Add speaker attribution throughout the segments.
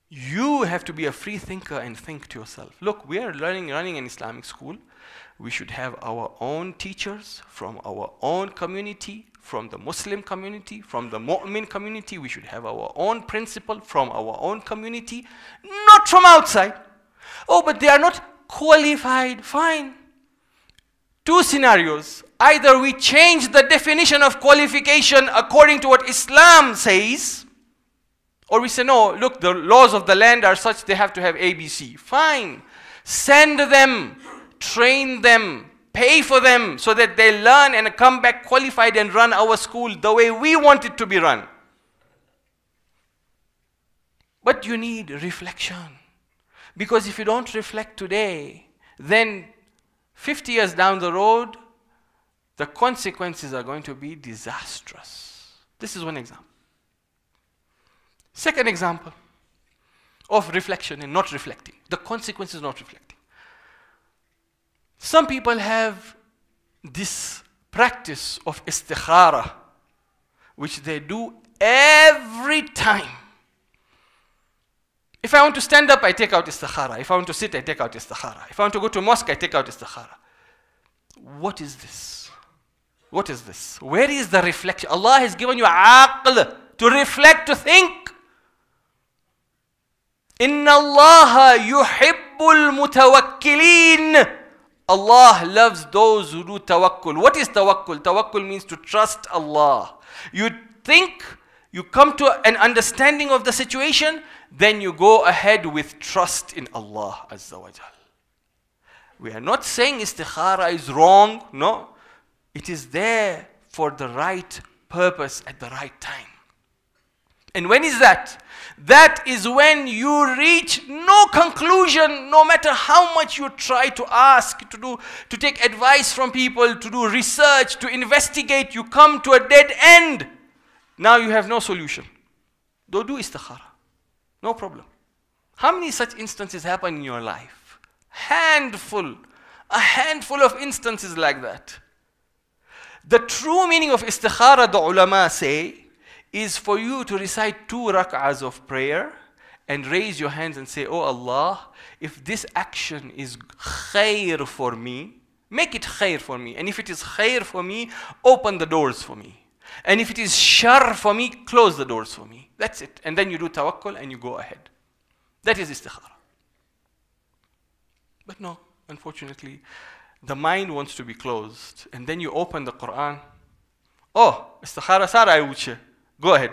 Speaker 1: You have to be a free thinker and think to yourself, look, we are running an Islamic school. We should have our own teachers from our own community, from the Muslim community, from the Mu'min community. We should have our own principal from our own community, not from outside. Oh, but they are not qualified. Fine. Two scenarios. Either we change the definition of qualification according to what Islam says, or we say, no, look, the laws of the land are such they have to have ABC. Fine. Send them, train them, pay for them so that they learn and come back qualified and run our school the way we want it to be run. But you need reflection. Because if you don't reflect today, then 50 years down the road, the consequences are going to be disastrous. This is one example. Second example of reflection and not reflecting. The consequences not reflecting. Some people have this practice of istikhara, which they do every time. If I want to stand up, I take out istikhara. If I want to sit, I take out istikhara. If I want to go to mosque, I take out istikhara. What is this? What is this? Where is the reflection? Allah has given you aql to reflect, to think. Inna Allah yuhibbul mutawakkilin. Allah loves those who do tawakkul. What is tawakkul? Tawakkul means to trust Allah. You think, you come to an understanding of the situation, then you go ahead with trust in Allah Azza wa Jal. We are not saying istikhara is wrong. No. It is there for the right purpose at the right time. And when is that? That is when you reach no conclusion, no matter how much you try to ask, to take advice from people, to do research, to investigate, you come to a dead end. Now you have no solution. Do istikhara. No problem. How many such instances happen in your life? A handful of instances like that. The true meaning of istikhara, the ulama say, is for you to recite 2 rak'ahs of prayer and raise your hands and say, oh Allah, if this action is khair for me, make it khair for me. And if it is khair for me, open the doors for me. And if it is shar for me, close the doors for me. That's it. And then you do tawakkul and you go ahead. That is istikhara. But no, unfortunately, the mind wants to be closed. And then you open the Quran. Oh, istikhara sara hai uche. Go ahead.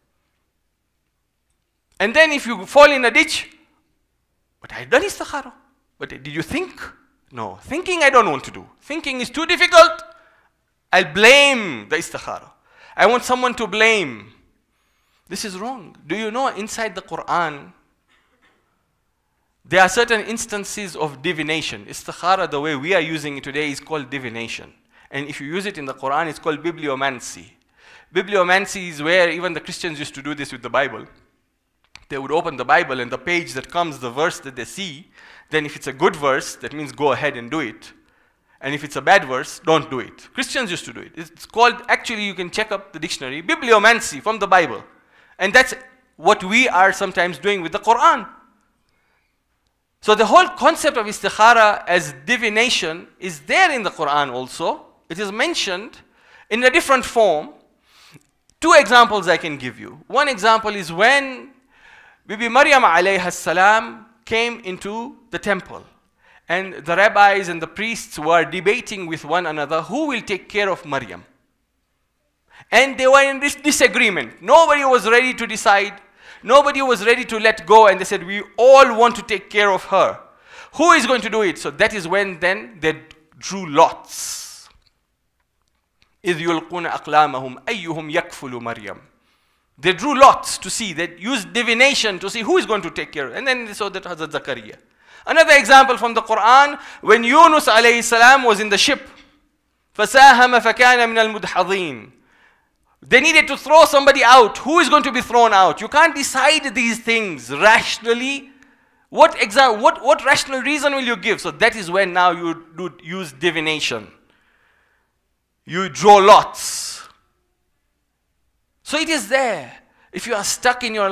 Speaker 1: And then if you fall in a ditch, but I done istikhara. But did you think? No. Thinking I don't want to do. Thinking is too difficult. I'll blame the istikhara. I want someone to blame. This is wrong. Do you know inside the Quran, there are certain instances of divination. Istikhara, the way we are using it today, is called divination. And if you use it in the Quran, it's called bibliomancy. Bibliomancy is where even the Christians used to do this with the Bible. They would open the Bible and the page that comes, the verse that they see, then if it's a good verse, that means go ahead and do it. And if it's a bad verse, don't do it. Christians used to do it. It's called, actually you can check up the dictionary, bibliomancy from the Bible. And that's what we are sometimes doing with the Quran. So the whole concept of istikhara as divination is there in the Quran also. It is mentioned in a different form. 2 examples I can give you. One example is when Bibi Maryam alayha salam came into the temple. And the rabbis and the priests were debating with one another who will take care of Maryam. And they were in this disagreement. Nobody was ready to decide. Nobody was ready to let go. And they said, we all want to take care of her. Who is going to do it? So that is when then they drew lots. إِذْ يُلْقُونَ أَقْلَامَهُمْ أَيُّهُمْ يَكْفُلُ مَرْيَمْ. They drew lots to see. They used divination to see who is going to take care of her. And then they saw that Hazrat Zakaria. Another example from the Quran, when Yunus alayhi salam was in the ship, فَسَاهَمَ فَكَانَ مِنَ الْمُدْحَضِينَ. They needed to throw somebody out. Who is going to be thrown out? You can't decide these things rationally. What rational reason will you give? So that is when now you do use divination. You draw lots. So it is there. If you are stuck in your